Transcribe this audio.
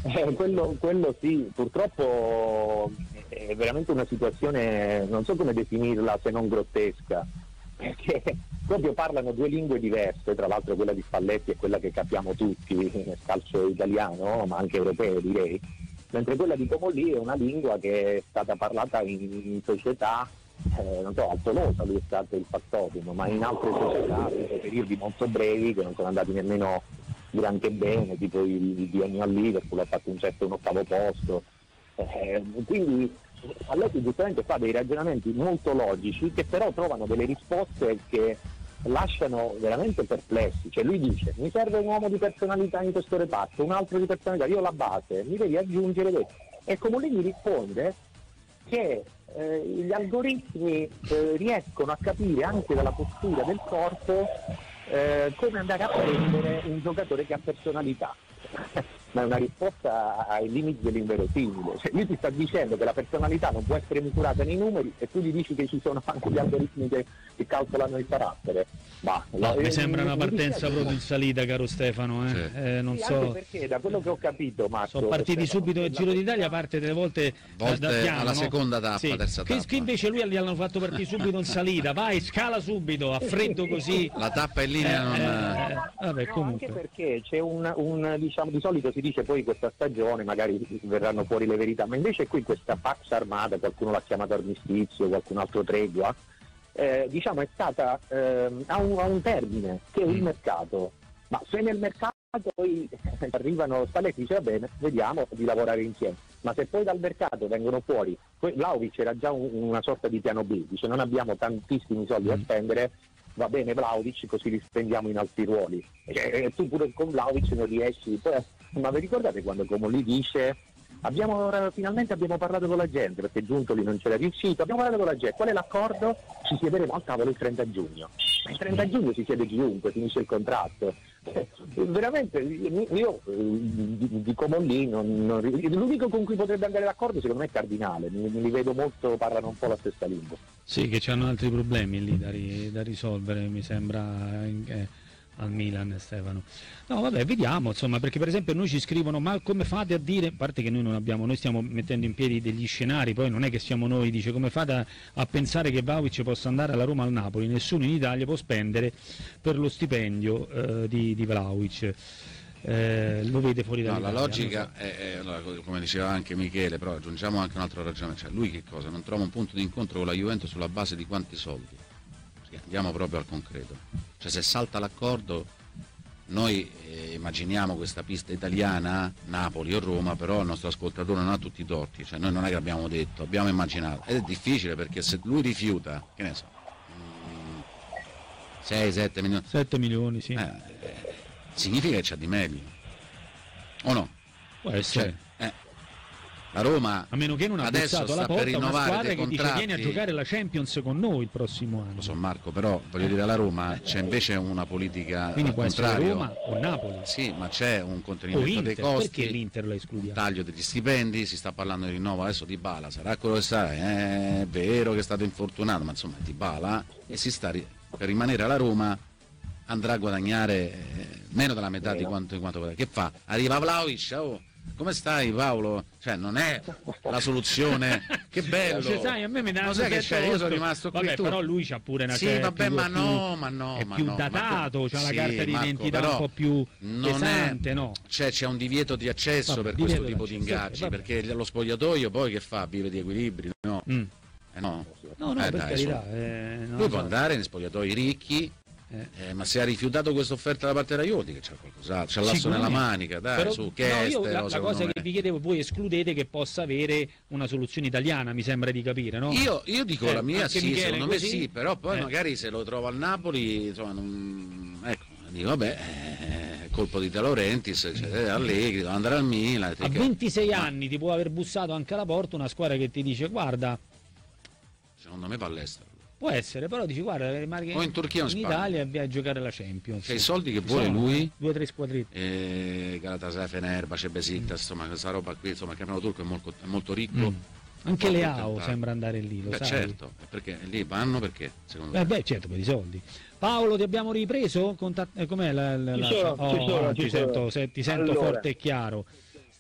Quello sì, purtroppo è veramente una situazione, non so come definirla se non grottesca, perché proprio parlano due lingue diverse, tra l'altro quella di Spalletti è quella che capiamo tutti nel calcio italiano, ma anche europeo direi, mentre quella di Comolli è una lingua che è stata parlata in società, non so, a Tolosa lui è stato il factotum, ma in altre società per periodi molto brevi che non sono andati nemmeno granché bene, tipo il biennio al Liverpool ha fatto un ottavo posto, quindi Spalletti giustamente fa dei ragionamenti molto logici che però trovano delle risposte che lasciano veramente perplessi. Cioè lui dice: mi serve un uomo di personalità in questo reparto, un altro di personalità, io ho la base, mi devi aggiungere questo. E come lui mi risponde che gli algoritmi riescono a capire anche dalla postura del corpo come andare a prendere un giocatore che ha personalità. Ma è una risposta ai limiti dell'inverosimile. Cioè, lui ti sta dicendo che la personalità non può essere misurata nei numeri e tu gli dici che ci sono anche gli algoritmi che calcolano il carattere. Mi sembra una partenza proprio in salita, caro Stefano. Non sì, so anche perché da quello che ho capito, Marco, sono partiti subito il Giro d'Italia, parte delle volte da piano, alla seconda tappa, sì. terza tappa. Che invece lui gli hanno fatto partire subito in salita, vai, scala subito, a freddo così. La tappa in linea vabbè, comunque. Anche perché c'è un diciamo, di solito si dice poi questa stagione magari verranno fuori le verità, ma invece qui questa Pax Armata, qualcuno l'ha chiamato armistizio, qualcun altro tregua, diciamo è stata a un termine che è il mercato, ma se nel mercato poi arrivano Spalletti dice va bene, vediamo di lavorare insieme, ma se poi dal mercato vengono fuori, poi Vlahovic era già una sorta di piano B, dice non abbiamo tantissimi soldi da spendere, va bene Vlahovic, così li spendiamo in altri ruoli, e tu pure con Vlahovic non riesci. Poi, ma vi ricordate quando Comolli dice finalmente abbiamo parlato con la gente, perché Giuntoli non c'era riuscito, abbiamo parlato con la gente, qual è l'accordo? Ci siederemo al tavolo il 30 giugno. Ma il 30 giugno si siede chiunque, finisce il contratto. Veramente io di Comolli l'unico con cui potrebbe andare d'accordo secondo me è Cardinale, mi li vedo molto, parlano un po' la stessa lingua. Sì, che c'hanno altri problemi lì da risolvere, mi sembra, al Milan, Stefano. No, vabbè, vediamo, insomma, perché per esempio noi ci scrivono: ma come fate a dire, a parte che noi stiamo mettendo in piedi degli scenari, poi non è che siamo noi, dice, come fate a pensare che Vlahovic possa andare alla Roma o al Napoli? Nessuno in Italia può spendere per lo stipendio di Vlahovic. Lo vede fuori dall'Italia. La logica è, come diceva anche Michele, però aggiungiamo anche un altro ragionamento, cioè lui che cosa? Non trova un punto di incontro con la Juventus sulla base di quanti soldi? Andiamo proprio al concreto, cioè se salta l'accordo noi immaginiamo questa pista italiana, Napoli o Roma, però il nostro ascoltatore non ha tutti i torti, cioè noi non è che abbiamo detto, abbiamo immaginato, ed è difficile perché se lui rifiuta, che ne so, 6-7 milioni, 7 milioni, sì, significa che c'è di meglio, o no? Può essere. Cioè, la Roma a meno che non ha adesso bussato alla sta per porta una rinnovare squadra dei che contratti. dice vieni a giocare la Champions con noi il prossimo anno. Lo so Marco, però voglio dire, alla Roma c'è invece una politica quindi al può contrario. essere Roma o Napoli. Sì, ma c'è un contenimento o Inter, dei costi. perché l'Inter la escludiamo? Un taglio degli stipendi, si sta parlando di rinnovo adesso di Dybala, sarà quello che sarà, è vero che è stato infortunato, ma insomma Dybala, e per rimanere alla Roma andrà a guadagnare meno della metà di quanto che fa? Arriva Vlahovic, come stai Paolo? Cioè non è la soluzione, che bello. Cioè, sai, a me mi dà lo sai che c'è, io sono rimasto qui. Vabbè, però lui c'ha pure una sì, vabbè, ma no, è più datato, c'ha la carta di identità un po' più pesante, no? C'è un divieto di accesso per questo tipo di ingaggi, perché lo spogliatoio poi che fa? Vive di equilibri, no? No, per carità. Lui può andare negli spogliatoi ricchi. Ma se ha rifiutato questa offerta da parte della Juve, che c'è qualcos'altro, c'è l'asso nella manica, dai, però, su, che io la cosa che vi chiedevo, voi escludete che possa avere una soluzione italiana, mi sembra di capire, no? Io dico la mia, sì, Michele, secondo così, me sì, però poi magari se lo trovo al Napoli, insomma, ecco, dico vabbè, è colpo di De Laurentiis, Allegri, devo andare al Milan. A 26 anni ti può aver bussato anche alla porta una squadra che ti dice guarda, secondo me va all'estero. Può essere, però dici guarda, o in Turchia o in Italia a giocare la Champions. C'è i soldi che vuole lui. 2 o 3 squadrette. Galatasaray, Fenerbahce, Besiktas, insomma questa roba qui, insomma il campionato turco è molto ricco. Anche Leao sembra andare lì, lo sai. Certo, perché lì vanno perché secondo me. Beh, certo, per i soldi. Paolo, ti abbiamo ripreso? Com'è Ci sono. ti sento Allora, forte e chiaro.